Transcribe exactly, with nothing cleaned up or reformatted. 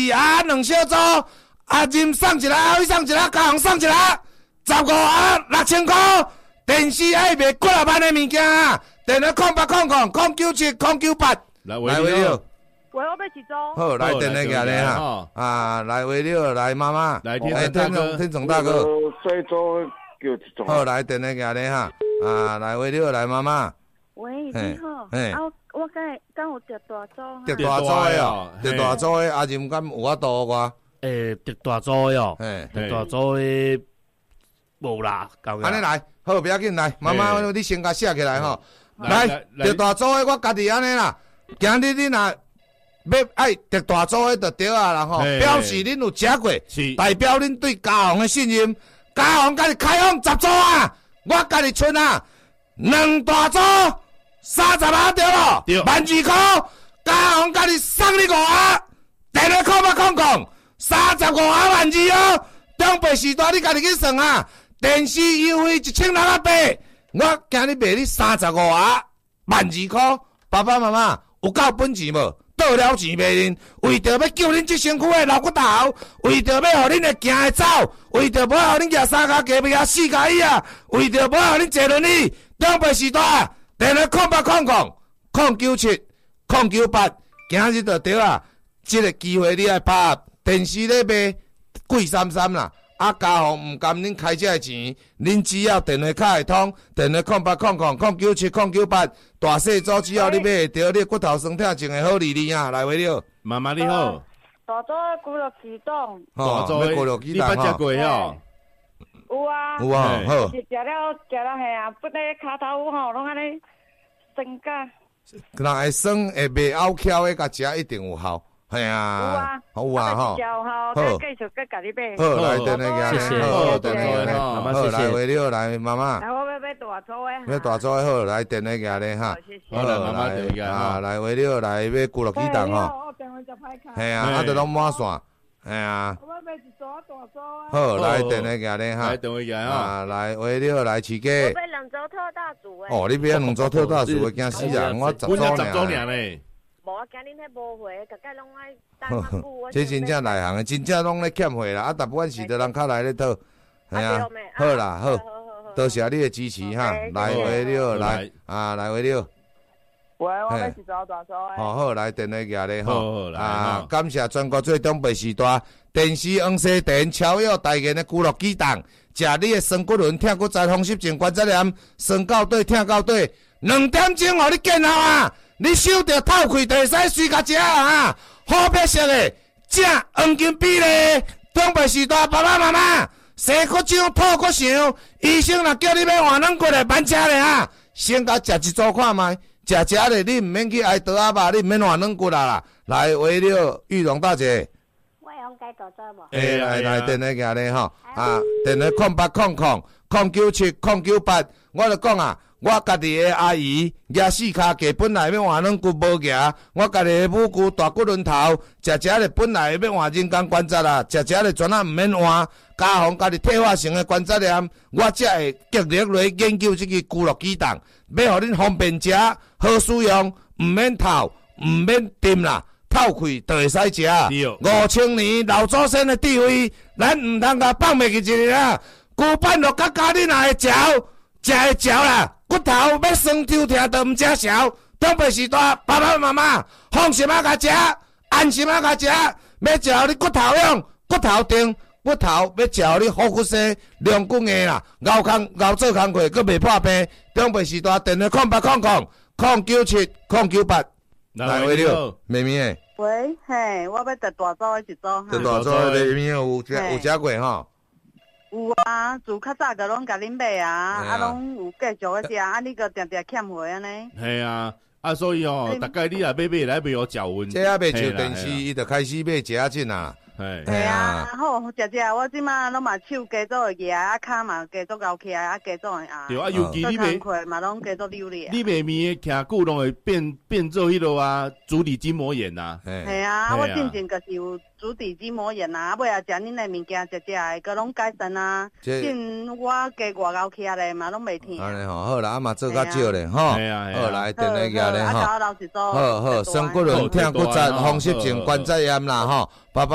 鸭两小组，阿任送一个，阿辉送一个，嘉宏送一个，十五鸭六千块。电视爱卖几啊万的物件，电话空八空空空九七空九八。来维了。 喂，我要一组。 好，来电话给你哈。啊，来维了，来妈妈， 来天总天总大哥。 最多叫一组。 好，来电话给你哈。啊，来维了，来妈妈。 喂，你好。 嘿。 啊，我刚刚有得大组。 得大组的哦，得大组的，阿任敢有法度我。 诶，得大组的哦，得大组的无啦， 安尼来，好，不要紧，来，妈妈，你先甲写起来吼。来，得大组的，我家己安尼啦。今日你若要爱得大组的就对啊啦吼，表示恁有食过，代表恁对嘉宏的信任。嘉宏甲你开放十组啊，我甲你剩啊，两大组三十啊对咯，万二块，嘉宏甲你送你五啊，电话空八空空，三十五啊万二哦，中北时代你家己去算啊，电视优惠一千六啊八，我今日卖你三十五啊万二块，爸爸妈妈。有够本钱无？倒了钱卖恁，为着要救恁这身躯的老骨头，为着要互恁会行会走，为着要互恁举三脚架袂四脚椅啊，为着要互恁坐轮椅，中北时代电话空八空空空九七空九八，今日就对啊！这个机会你爱把握，电视咧卖贵三三啦。啊，嘉宏唔甘恁开这个钱，恁只要电话卡会通，电话空八空空空九七空九八，大细组只要你买会到，你骨头酸痛净会好哩哩啊！来为了， 妈妈你好， 大组的骨肉机动， 大组的骨肉机动，你捌食过吼？ 有啊， 有啊，好。 是食了食了嘿啊，不得骹头有吼，拢安尼酸甲。 若会酸会袂拗翘的，甲食一定有效。系啊，好啊，吼， 好，继续再家己买。 好，来电话谢谢， 好， 电话， 好，来为了来妈妈。 来，我要买大组的。 要大组的好，来电话给你哈。 好了，妈妈电话啊，来为了来买骨肉机动吼。 我电话就歹开。 系啊，啊，都拢满线。系啊。 我要买一组大组啊。 好，来电话给你哈。 来电话给啊，来为了来饲鸡。 我买两组特大组的。 哦，你买两组特大组的，惊死人！我十组尔。十组尔呢。 无啊，今日迄无货，大概拢爱等较久。 这真正内行的，真正拢咧欠货啦。啊，大部分时都人较来咧讨，系啊。好啦，好，多谢你的支持哈。来为了来啊，来为了。 喂，我要是找大组的。 好好，来电话给你吼。 啊，感谢全国最东北时代电视黄西电超越大型的骨肉机动，食你的酸骨轮、痛骨在风湿症、关节炎、酸到底、痛到底，两点钟互你见效啊！你手着透开，就会使随甲食啊！好白色的正黄金比例，东北时代爸爸妈妈，生骨掌、吐骨肠，医生若叫你要换软骨的，慢食咧啊！先甲食一组看卖，食食咧，你毋免去挨刀啊吧，你毋免换软骨啦啦。来，为了玉荣大姐。 我用该大组无？ 诶，来来，电话给你吼，啊，电话空八空空空九七空九八，我就讲啊。我家己的阿姨举四脚架，本来要换软骨无行。我家己的母舅大骨轮头，食食咧本来要换人工关节啦，食食咧全啊毋免换。嘉宏家己退化性的关节炎，我才会极力来研究这个骨肉机动，要互恁方便食，好使用，毋免透，毋免沉啦，透开就会使食。五千年老祖先的智慧，咱毋通甲放袂记一日啦。骨板落甲家己若会嚼，食会嚼啦。骨头要酸抽痛，都毋食少。东北时代，爸爸妈妈放心啊，甲食，安心啊，甲食。要嚼你骨头用，骨头定，骨头要嚼你腹骨细，两骨硬啦。熬工熬做工课，佫袂破病。东北时代，电话空八空空空九七空九八。来喂了，妹妹诶。 喂，嘿，我要得大组的一组哈。 得大组的妹妹有食有食过吼？ 有啊，自较早个拢甲恁买啊，啊拢有继续个食，啊你个定定欠货安尼。 系啊，啊所以吼，大概你若买买来买有教温。 这还未上电视，伊就开始买食啊进啊。 系啊，好食食，我即马拢嘛手加做会举，啊骹嘛加做高起来，啊加做啊。 对啊，尤其你买嘛拢加做溜咧。 你卖面的徛久拢会变变做迄落啊，足底筋膜炎呐。 系啊，我进前就是有足底筋膜炎啊，尾啊食恁的物件食食的，佮拢改善啊。进我加外高起来嘛拢袂疼。 安尼吼，好啦，啊嘛做较少咧吼。 系啊， 好来，电话举咧吼。 好好，酸骨轮、痛骨节、风湿症、关节炎啦吼。爸爸。